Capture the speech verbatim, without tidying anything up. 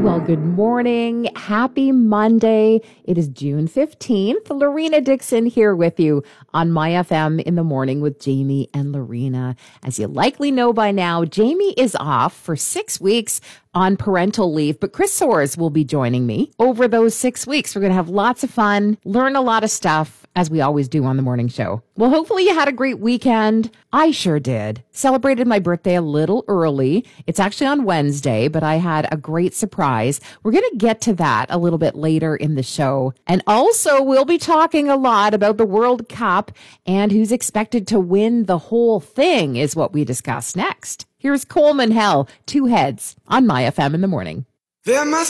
Well, good morning. Happy Monday. It is June fifteenth. Lorena Dixon here with you on My F M in the morning with Jamie and Lorena. As you likely know by now, Jamie is off for six weeks on parental leave, but Chris Soares will be joining me over those six weeks. We're going to have lots of fun, learn a lot of stuff, as we always do on the morning show. Well, hopefully you had a great weekend. I sure did. Celebrated my birthday a little early. It's actually on Wednesday, but I had a great surprise. We're going to get to that a little bit later in the show. And also, we'll be talking a lot about the World Cup and who's expected to win the whole thing is what we discuss next. Here's Coleman Hell, Two Heads on My F M in the morning. There must